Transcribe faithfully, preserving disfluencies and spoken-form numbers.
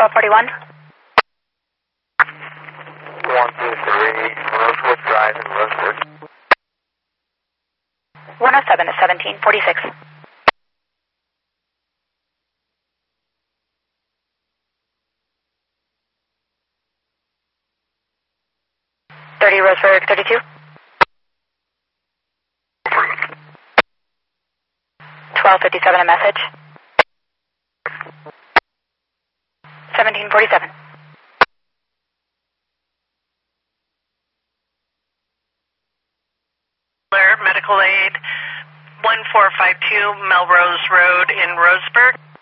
twelve forty-one. one two three, Rosewood Drive in Rosewood. one oh seven to seventeen forty-six. thirty Roseburg thirty-two. twelve fifty-seven a message. seventeen forty-seven. Medical aid, one four five two Melrose Road in Roseburg.